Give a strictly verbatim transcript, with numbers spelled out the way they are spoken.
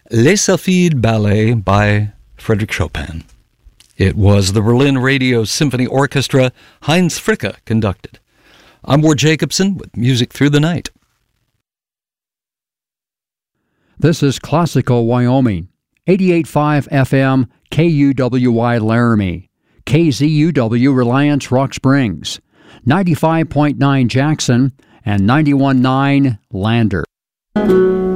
Les Sylphides Ballet by Frédéric Chopin. It was the Berlin Radio Symphony Orchestra. Heinz Fricke conducted. I'm Ward Jacobson with Music Through the Night. This is Classical Wyoming, eighty-eight point five F M, K U W Y Laramie, K Z U W Reliance Rock Springs, ninety-five point nine Jackson, and ninety-one point nine Lander.